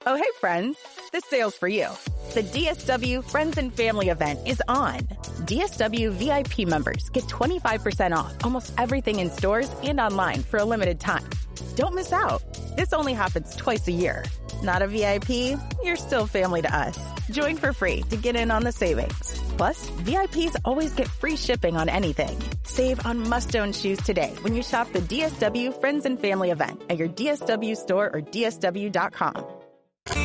Oh, hey, friends. This sale's for you. The DSW Friends and Family event is on. DSW VIP members get 25% off almost everything in stores and online for a limited time. Don't miss out. This only happens twice a year. Not a VIP? You're still family to us. Join for free to get in on the savings. Plus, VIPs always get free shipping on anything. Save on must-own shoes today when you shop the DSW Friends and Family event at your DSW store or DSW.com.